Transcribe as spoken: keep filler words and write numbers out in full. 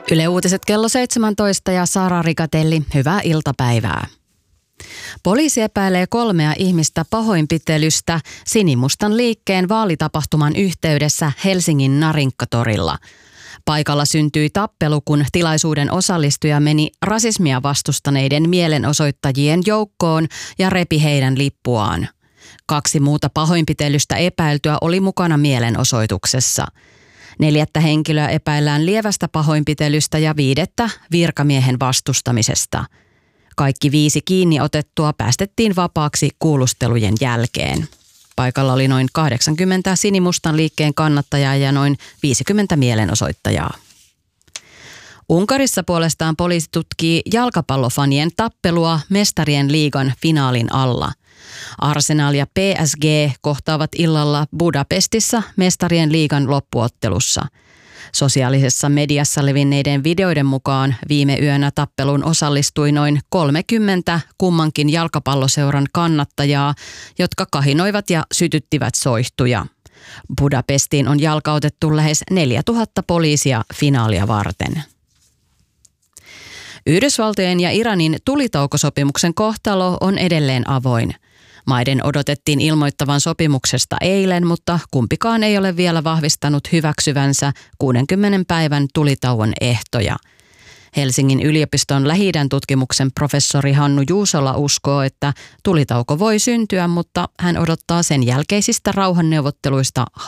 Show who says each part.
Speaker 1: Yle Uutiset kello seitsemäntoista ja Sara Rikatelli, hyvää iltapäivää. Poliisi epäilee kolmea ihmistä pahoinpitelystä Sinimustan liikkeen vaalitapahtuman yhteydessä Helsingin Narinkkatorilla. Paikalla syntyi tappelu, kun tilaisuuden osallistuja meni rasismia vastustaneiden mielenosoittajien joukkoon ja repi heidän lippuaan. Kaksi muuta pahoinpitelystä epäiltyä oli mukana mielenosoituksessa. Neljättä henkilöä epäillään lievästä pahoinpitelystä ja viidettä virkamiehen vastustamisesta. Kaikki viisi kiinni otettua päästettiin vapaaksi kuulustelujen jälkeen. Paikalla oli noin kahdeksankymmentä Sinimustan liikkeen kannattajaa ja noin viisikymmentä mielenosoittajaa. Unkarissa puolestaan poliisi tutkii jalkapallofanien tappelua Mestarien liigan finaalin alla. Arsenal ja P S G kohtaavat illalla Budapestissa Mestarien liigan loppuottelussa. Sosiaalisessa mediassa levinneiden videoiden mukaan viime yönä tappeluun osallistui noin kolmekymmentä kummankin jalkapalloseuran kannattajaa, jotka kahinoivat ja sytyttivät soihtuja. Budapestiin on jalkautettu lähes neljätuhatta poliisia finaalia varten. Yhdysvaltojen ja Iranin tulitaukosopimuksen kohtalo on edelleen avoin. Maiden odotettiin ilmoittavan sopimuksesta eilen, mutta kumpikaan ei ole vielä vahvistanut hyväksyvänsä kuudenkymmenen päivän tulitauon ehtoja. Helsingin yliopiston Lähi-idän tutkimuksen professori Hannu Juusola uskoo, että tulitauko voi syntyä, mutta hän odottaa sen jälkeisistä rauhanneuvotteluista